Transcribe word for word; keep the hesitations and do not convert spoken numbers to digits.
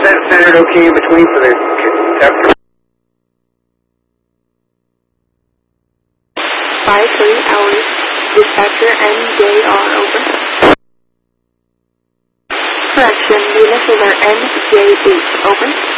that standard okay in between for the tester? five three hours. Dispatcher N J R open. Correction, unit figure N J eight open.